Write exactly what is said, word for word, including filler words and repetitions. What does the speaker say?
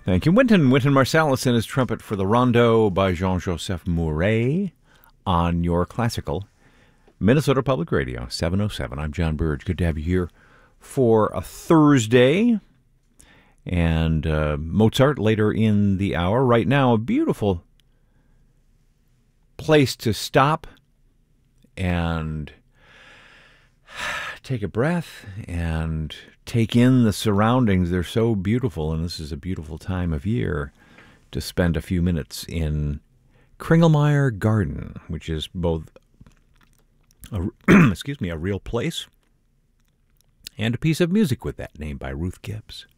Thank you. Wynton, Wynton Marsalis and his trumpet for the Rondo by Jean-Joseph Mouret on your classical Minnesota Public Radio, seven oh seven. I'm John Burge. Good to have you here for a Thursday. And uh, Mozart later in the hour. Right now, a beautiful place to stop and take a breath and take in the surroundings. They're so beautiful, and this is a beautiful time of year to spend a few minutes in Kringelmeyer Garden, which is both a, excuse me, a real place and a piece of music with that name by Ruth Gibbs.